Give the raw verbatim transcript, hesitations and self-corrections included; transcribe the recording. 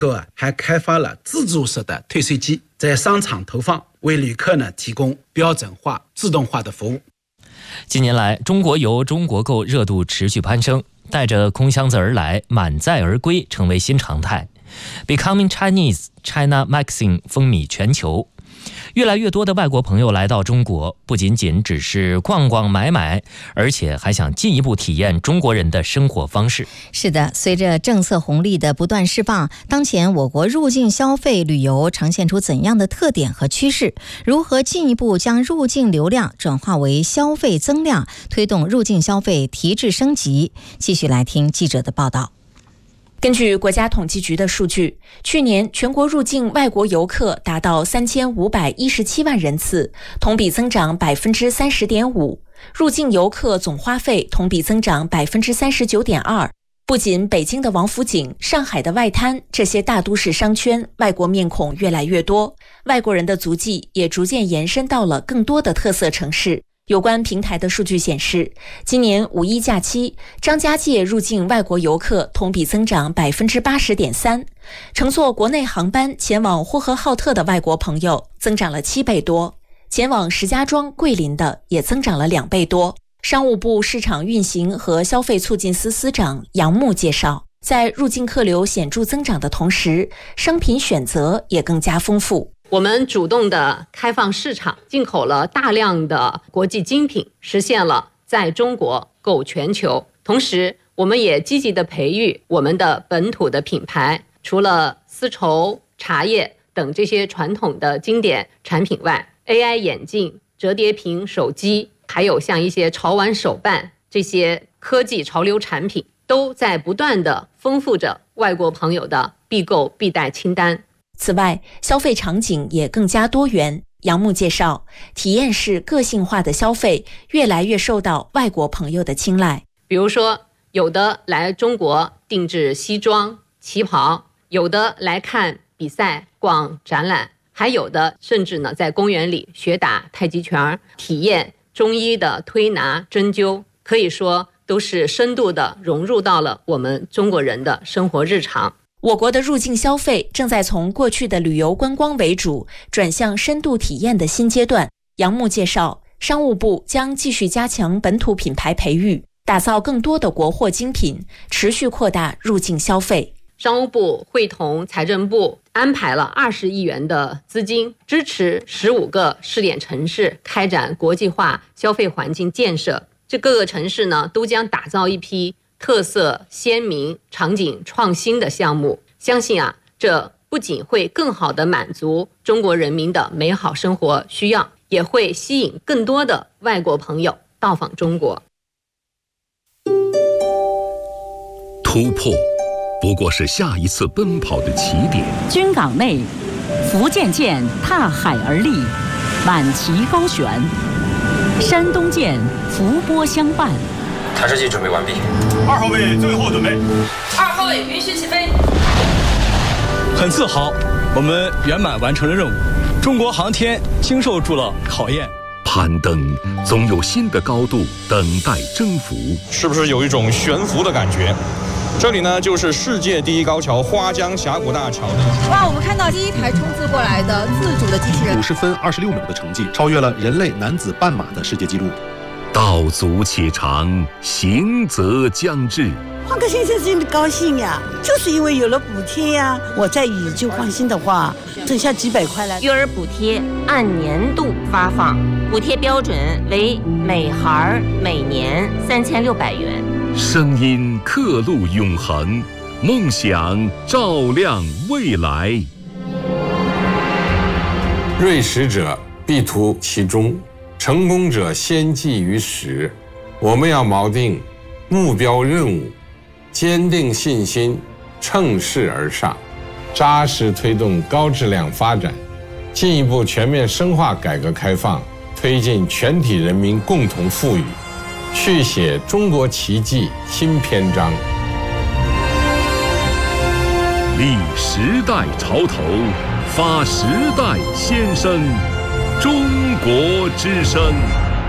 购啊还开发了自助式的退税机，在商场投放，为旅客呢提供标准化、自动化的服务。 近年来，中国游、中国购热度持续攀升，带着空箱子而来，满载而归成为新常态。Becoming Chinese China Magazine 风靡全球。越来越多的外国朋友来到中国，不仅仅只是逛逛买买，而且还想进一步体验中国人的生活方式。 是的，随着政策红利的不断释放，当前我国入境消费旅游呈现出怎样的特点和趋势？如何进一步将入境流量转化为消费增量，推动入境消费提质升级？继续来听记者的报道。 根据国家统计局的数据，去年全国入境外国游客达到三千五百一十七万人次，同比增长百分之三十点五。入境游客总花费同比增长百分之三十九点二。不仅北京的王府井、上海的外滩这些大都市商圈，外国面孔越来越多，外国人的足迹也逐渐延伸到了更多的特色城市。有关平台的数据显示，今年五一假期，张家界入境外国游客同比增长百分之八十点三，乘坐国内航班前往呼和浩特的外国朋友增长了七倍多，前往石家庄、桂林的也增长了两倍多。商务部市场运行和消费促进司司长杨牧介绍，在入境客流显著增长的同时，商品选择也更加丰富。 我们主动的开放市场，进口了大量的国际精品，实现了在中国购全球。同时，我们也积极的培育我们的本土的品牌，除了丝绸、茶叶等这些传统的经典产品外， A I 眼镜、折叠屏手机，还有像一些潮玩手办，这些科技潮流产品，都在不断的丰富着外国朋友的必购必带清单。 此外，消费场景也更加多元。杨牧介绍，体验式个性化的消费越来越受到外国朋友的青睐。 比如说，有的来中国定制西装、旗袍，有的来看比赛、逛展览，还有的甚至呢在公园里学打太极拳，体验中医的推拿、针灸，可以说都是深度的融入到了我们中国人的生活日常。 我国的入境消费正在从过去的旅游观光为主，转向深度体验的新阶段。杨牧介绍，商务部将继续加强本土品牌培育，打造更多的国货精品，持续扩大入境消费。 商务部会同财政部安排了二十亿元的资金，支持十五个试点城市开展国际化消费环境建设。这各个城市呢，都将打造一批特色鲜明、场景创新的项目。相信啊，这不仅会更好地满足中国人民的美好生活需要，也会吸引更多的外国朋友到访中国。 突破不过是下一次奔跑的起点。 军港内，福建舰踏海而立，满旗高悬；山东舰伏波相伴。 弹射器准备完毕。 二号位最后准备。 二号位允许起飞。 很自豪，我们圆满完成了任务。中国航天经受住了考验。 攀登总有新的高度等待征服。 是不是有一种悬浮的感觉？这里呢，就是世界第一高桥花江峡谷大桥。 哇，我们看到第一台冲刺过来的自主的机器人， 五十分二十六秒的成绩，超越了人类男子半马的世界纪录。 道阻且长，行则将至。 换个先生真的高兴呀，就是因为有了补贴呀。我在以旧换新的话，剩下几百块了。 育儿补贴按年度发放，补贴标准为每孩每年三千六百元。 声音刻录永恒，梦想照亮未来。 锐识者必图其中，成功者先记于始。我们要锚定目标任务，坚定信心，乘势而上，扎实推动高质量发展，进一步全面深化改革开放，推进全体人民共同富裕，续写中国奇迹新篇章。 立时代潮头，发时代先声，中国之声。